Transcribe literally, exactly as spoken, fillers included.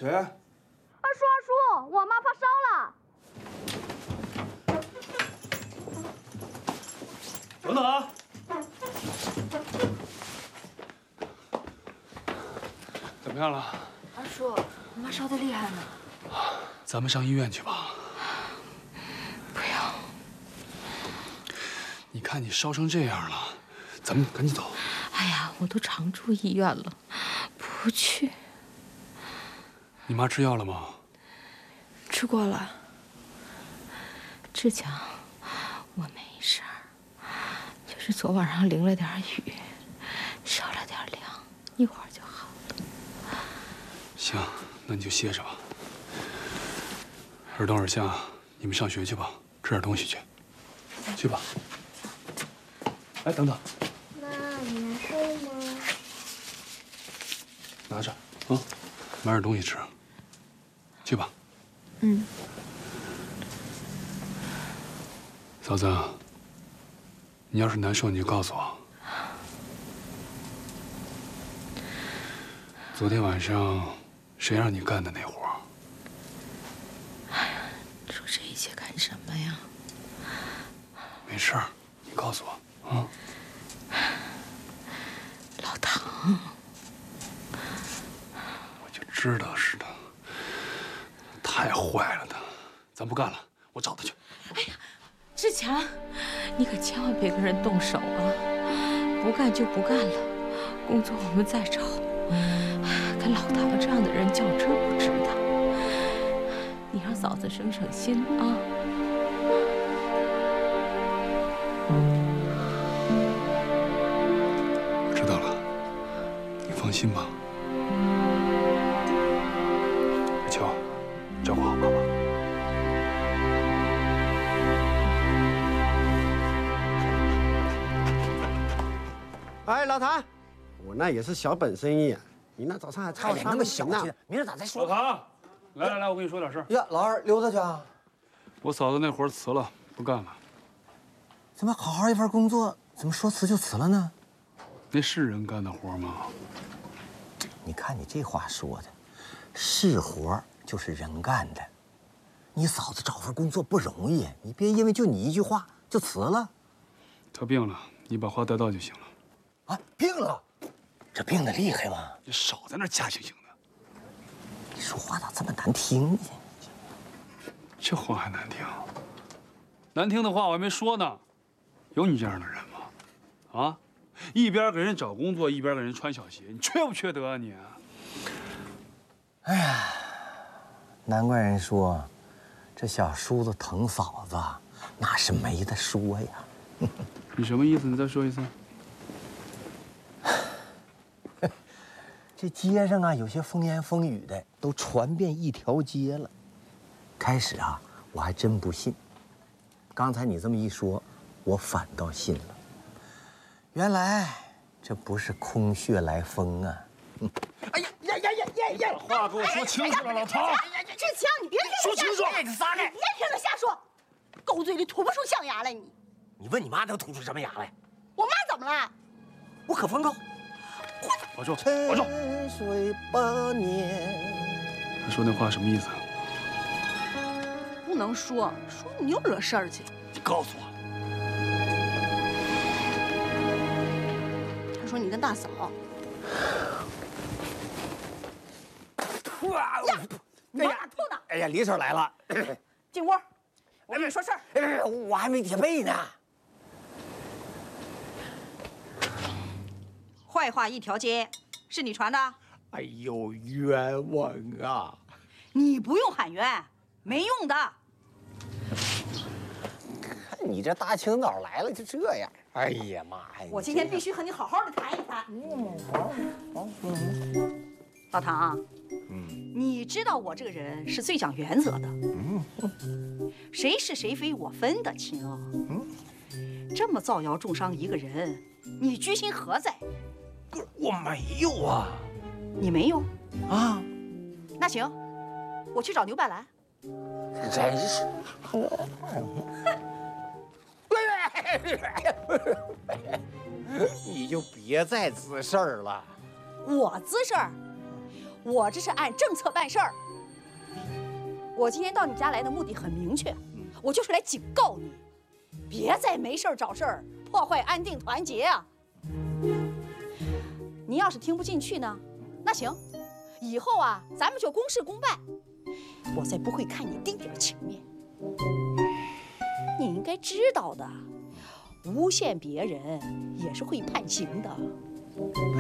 谁？ 二叔，二叔，我妈发烧了。 等等啊！怎么样了？ 二叔，我妈烧得厉害呢。 咱们上医院去吧。 不要。 你看你烧成这样了，咱们赶紧走。 哎呀，我都常住医院了，不去。 你妈吃药了吗？ 吃过了。志强，我没事儿，就是昨晚上淋了点雨，烧了点凉，一会儿就好了。 行，那你就歇着吧。尔东、尔夏，你们上学去吧，吃点东西去。去吧。哎，等等。 妈，你难受吗？ 拿着，啊，买点东西吃。去吧。 嗯。 嫂子，你要是难受，你就告诉我。昨天晚上谁让你干的那活？ 哎呀，说这些干什么呀？ 没事儿，你告诉我啊。 老唐， 我就知道是他，太坏了他。咱不干了，我找他去。 哎呀，志强，你可千万别跟人动手啊！不干就不干了，工作我们再找。跟老唐这样的人较真不值得。你让嫂子省省心啊。 我知道了，你放心吧。阿秋，照顾好妈妈。 哎，老谭，我那也是小本生意啊，你那早上还差那么小气，明儿咋再说？ 老唐，来来来，我跟你说点事儿。 呀，老二溜达去啊？ 我嫂子那活辞了，不干了。 怎么好好一份工作，怎么说辞就辞了呢？ 那是人干的活吗？ 你看你这话说的，是活就是人干的。你嫂子找份工作不容易，你别因为就你一句话就辞了。 她病了，你把话带到就行了。 啊，病了？这病的厉害吗？ 你少在那假惺惺的。 你说话咋这么难听呢？ 这话还难听？难听的话我还没说呢。有你这样的人吗？啊，一边给人找工作，一边给人穿小鞋，你缺不缺德啊你？ 哎呀，难怪人说，这小叔子疼嫂子，那是没得说呀。 你什么意思？你再说一次。 这街上啊，有些风言风语的都传遍一条街了。开始啊，我还真不信。刚才你这么一说，我反倒信了。原来这不是空穴来风啊！ 哎呀呀呀呀呀呀！ 话给我说清楚了，老唐。 志强，你别听他瞎说， 你撒开！ 别听他瞎说，狗嘴里吐不出象牙来。你你问你妈能吐出什么牙来？ 我妈怎么了？ 我可奉告。 保重，保重。 沉睡八年。 他说那话什么意思？ 不能说，说你又惹事儿去。 你告诉我。 他说你跟大嫂。 哇！ 呀，你往哪吐呢？ 哎呀，李婶来了， 进屋，我跟你说事儿。 哎，我还没叠被呢。 坏话一条街，是你传的？ 哎呦，冤枉啊！ 你不用喊冤，没用的。 看你这大清早来了就这样，哎呀妈呀！ 我今天必须和你好好的谈一谈。嗯，好，好。老唐，嗯，你知道我这个人是最讲原则的。嗯，谁是谁非我分得清。嗯，这么造谣重伤一个人，你居心何在？ 我没有啊， 你没有啊？ 那行，我去找牛半兰。 真是，你就别再滋事儿了。 我滋事儿？ 我这是按政策办事儿。我今天到你家来的目的很明确，我就是来警告你，别再没事儿找事儿，破坏安定团结啊！你要是听不进去呢，那行，以后啊，咱们就公事公办，我才不会看你丁点儿情面。你应该知道的，诬陷别人也是会判刑的。